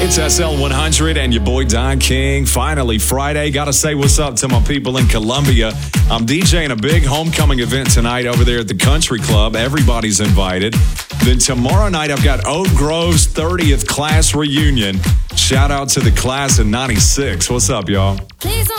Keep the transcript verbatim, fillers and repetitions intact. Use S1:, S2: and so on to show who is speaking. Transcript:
S1: X S L one hundred and your boy Don King. Finally, Friday. Got to say what's up to my people in Columbia. I'm DJing a big homecoming event tonight over there at the Country Club. Everybody's invited. Then tomorrow night, I've got Oak Grove's thirtieth class reunion. Shout out to the class of ninety-six. What's up, y'all?
S2: Please